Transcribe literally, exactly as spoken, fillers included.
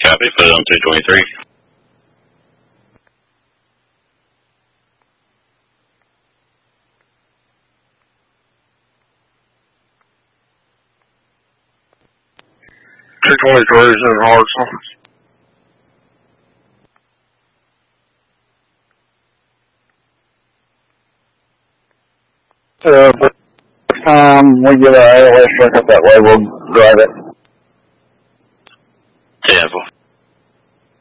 Copy, put it on two twenty-three. two twenty-three is in Hartselle. Uh, next time we get our A L S truck up that way, we'll drive it. ten four.